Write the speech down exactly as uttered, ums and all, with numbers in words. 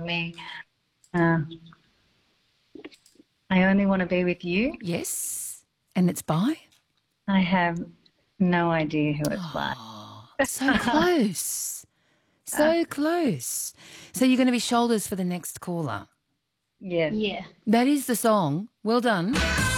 me. Uh, I Only Want to Be With You. Yes. And it's by? I have no idea who it's by. Oh, so close. So close. So you're going to be shoulders for the next caller. Yes. Yeah. That is the song. Well done.